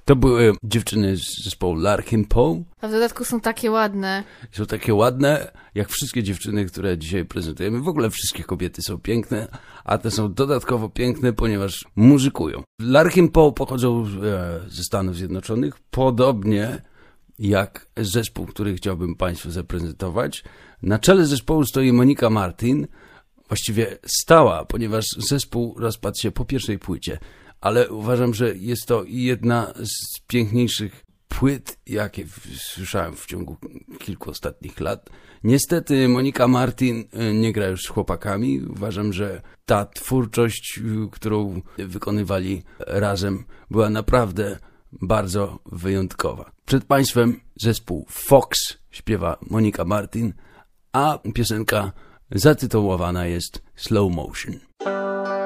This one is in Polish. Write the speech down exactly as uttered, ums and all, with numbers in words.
To były dziewczyny z zespołu Larkin Poe. A w dodatku są takie ładne. Są takie ładne, jak wszystkie dziewczyny, które dzisiaj prezentujemy. W ogóle wszystkie kobiety są piękne, a te są dodatkowo piękne, ponieważ muzykują. Larkin Poe pochodzą e, ze Stanów Zjednoczonych, podobnie jak zespół, który chciałbym Państwu zaprezentować. Na czele zespołu stoi Monika Martin, właściwie stała, ponieważ zespół rozpadł się po pierwszej płycie. Ale uważam, że jest to jedna z piękniejszych płyt, jakie słyszałem w ciągu kilku ostatnich lat. Niestety Monika Martin nie gra już z chłopakami. Uważam, że ta twórczość, którą wykonywali razem, była naprawdę bardzo wyjątkowa. Przed Państwem zespół Fox, śpiewa Monika Martin, a piosenka zatytułowana jest Slow Motion.